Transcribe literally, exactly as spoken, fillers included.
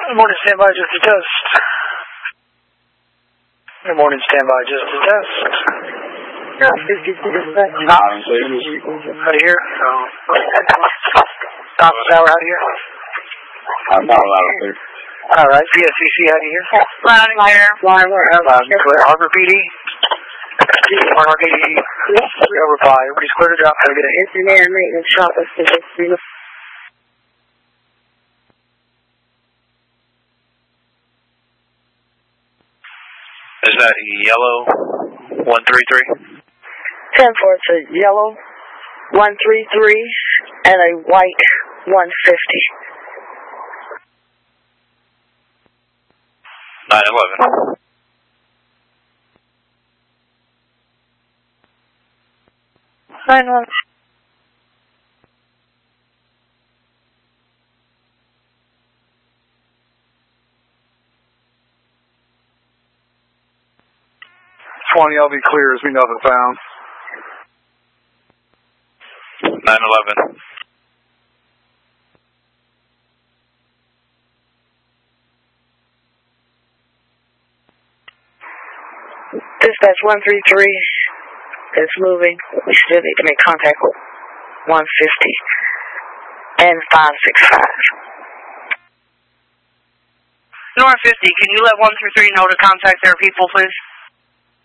Good morning, stand by, just a test. Good morning, stand by, just a test. Out of here? Top tower out of here? I'm not allowed to. Alright, P S C C out of here? Loud and clear. Loud and clear. Harbor P D? Harbor P D. Over by. Everybody's clear to drop. Have a good day. Engineer maintenance shop. Is that yellow one three three? ten four, it's a yellow one three three and a white one fifty. nine eleven. nine one. twenty, I'll be clear as we know the found. nine eleven. Dispatch one three three is moving. We still need to make contact with one fifty and five six five. North fifty, can you let one three three know to contact their people, please?